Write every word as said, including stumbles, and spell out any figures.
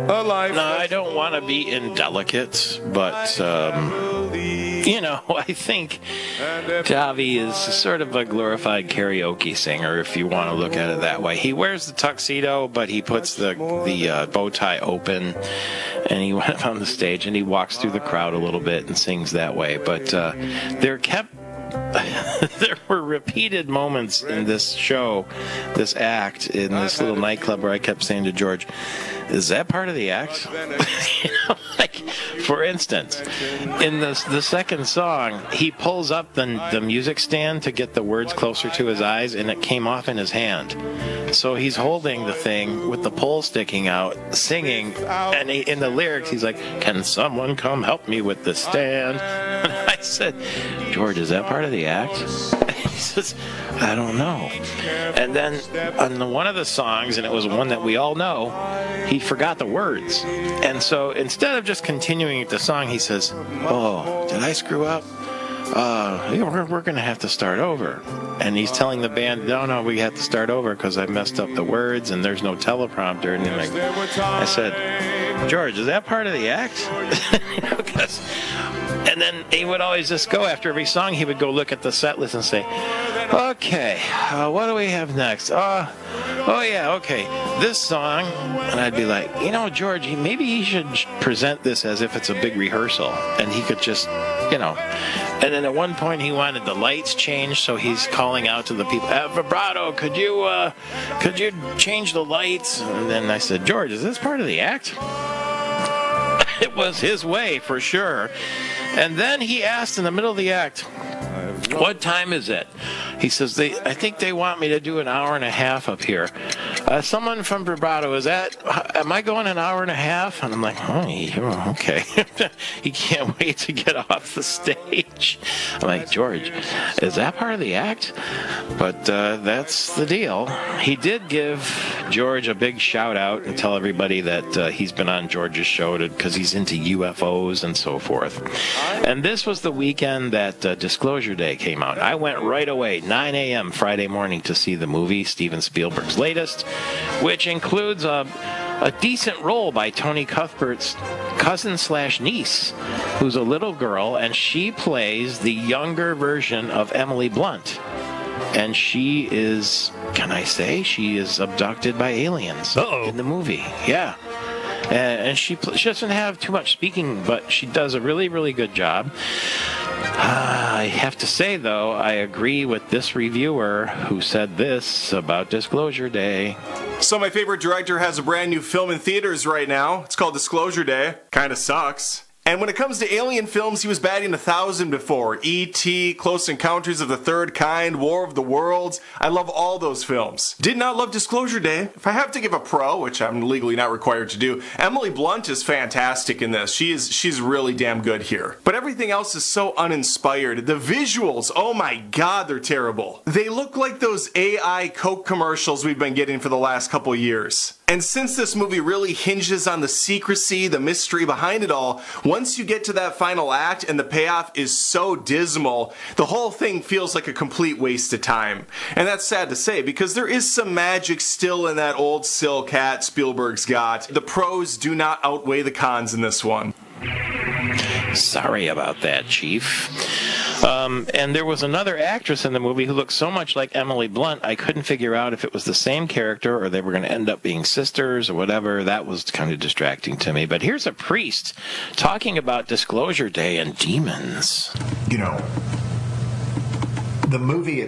a life. No, I don't want to be indelicate, but, um, you know, I think Javi is sort of a glorified karaoke singer, if you want to look at it that way. He wears the tuxedo, but he puts the, the uh, bow tie open, and he went up on the stage, and he walks through the crowd a little bit and sings that way. But uh, there kept... there were repeated moments in this show, this act, in this little nightclub where I kept saying to George, is that part of the act? You know, like, for instance, in the, the second song, he pulls up the, the music stand to get the words closer to his eyes, and it came off in his hand. So he's holding the thing with the pole sticking out, singing, and he, in the lyrics, he's like, can someone come help me with the stand? And I said, George, is that part of the act? He says, I don't know. And then on one of the songs, and it was one that we all know, he forgot the words. And so instead of just continuing the song, he says, oh, did I screw up? Uh, we're, we're going to have to start over. And he's telling the band, no, no, we have to start over because I messed up the words and there's no teleprompter. And like, I said, George, is that part of the act? You know, 'cause, and then he would always just go after every song. He would go look at the set list and say, okay, uh, what do we have next? Uh, oh, yeah, okay, this song. And I'd be like, you know, George, maybe he should present this as if it's a big rehearsal. And he could just, you know. And then at one point he wanted the lights changed, so he's calling out to the people, uh, vibrato, could you, uh, could you change the lights? And then I said, George, is this part of the act? It was his way, for sure. And then he asked in the middle of the act, what time is it? He says, they, I think they want me to do an hour and a half up here. Uh, someone from vibrato, is that, am I going an hour and a half? And I'm like, oh, yeah, okay. He can't wait to get off the stage. I'm like, George, is that part of the act? But uh, that's the deal. He did give George a big shout out and tell everybody that uh, he's been on George's show because he's into U F Os and so forth. And this was the weekend that uh, Disclosure Day came out. I went right away, nine a.m. Friday morning, to see the movie, Steven Spielberg's latest, which includes a, a decent role by Tony Cuthbert's cousin slash niece, who's a little girl, and she plays the younger version of Emily Blunt. And she is, can I say, she is abducted by aliens Uh-oh. in the movie. Yeah. And she, she doesn't have too much speaking, but she does a really, really good job. Uh, I have to say, though, I agree with this reviewer who said this about Disclosure Day. So my favorite director has a brand new film in theaters right now. It's called Disclosure Day. Kinda sucks. And when it comes to alien films, he was batting a thousand before. E T, Close Encounters of the Third Kind, War of the Worlds. I love all those films. Did not love Disclosure Day. If I have to give a pro, which I'm legally not required to do, Emily Blunt is fantastic in this. She is, she's really damn good here. But everything else is so uninspired. The visuals, oh my god, they're terrible. They look like those A I Coke commercials we've been getting for the last couple years. And since this movie really hinges on the secrecy, the mystery behind it all, once you get to that final act and the payoff is so dismal, the whole thing feels like a complete waste of time. And that's sad to say, because there is some magic still in that old Sil cat Spielberg's got. The pros do not outweigh the cons in this one. Sorry about that, Chief. Um, and there was another actress in the movie who looked so much like Emily Blunt, I couldn't figure out if it was the same character or they were going to end up being sisters or whatever. That was kind of distracting to me. But here's a priest talking about Disclosure Day and demons. You know, the movie